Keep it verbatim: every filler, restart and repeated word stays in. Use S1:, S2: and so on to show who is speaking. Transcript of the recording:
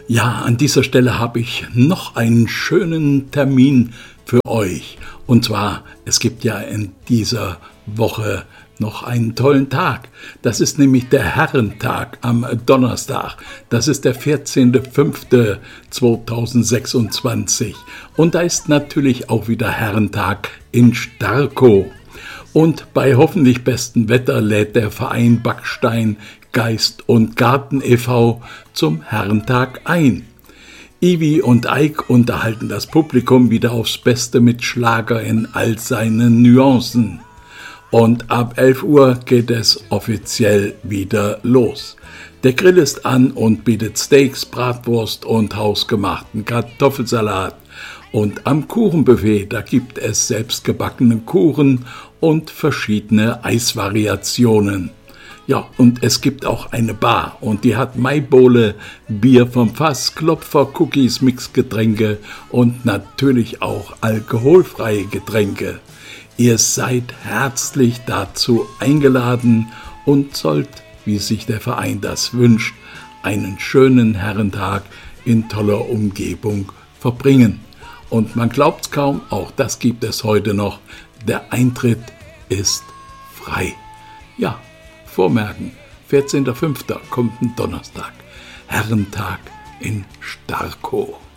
S1: Ja, an dieser Stelle habe ich noch einen schönen Termin für euch. Und zwar, es gibt ja in dieser Woche noch einen tollen Tag. Das ist nämlich der Herrentag am Donnerstag. Das ist der vierzehnter fünfter zweitausendsechsundzwanzig. Und da ist natürlich auch wieder Herrentag in Starkow. Und bei hoffentlich bestem Wetter lädt der Verein Backstein, Geist und Garten e V zum Herrentag ein. Ivi und Eik unterhalten das Publikum wieder aufs Beste mit Schlager in all seinen Nuancen. Und ab elf Uhr geht es offiziell wieder los. Der Grill ist an und bietet Steaks, Bratwurst und hausgemachten Kartoffelsalat. Und am Kuchenbuffet, da gibt es selbstgebackenen Kuchen und verschiedene Eisvariationen. Ja, und es gibt auch eine Bar und die hat Maibowle, Bier vom Fass, Klopfer, Cookies, Mixgetränke und natürlich auch alkoholfreie Getränke. Ihr seid herzlich dazu eingeladen und sollt, wie sich der Verein das wünscht, einen schönen Herrentag in toller Umgebung verbringen. Und man glaubt's kaum, auch das gibt es heute noch, der Eintritt ist frei. Ja, vormerken, vierzehnter fünfter kommt ein Donnerstag, Herrentag in Starkow.